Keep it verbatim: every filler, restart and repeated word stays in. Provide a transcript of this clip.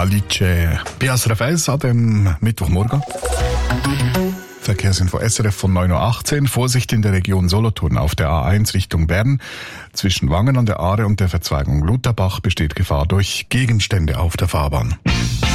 Alice. B S R F eins an dem Mittwochmorgen. Verkehrsinfo S R F von neun Uhr achtzehn. Vorsicht in der Region Solothurn auf der A eins Richtung Bern. Zwischen Wangen an der Aare und der Verzweigung Lutherbach besteht Gefahr durch Gegenstände auf der Fahrbahn.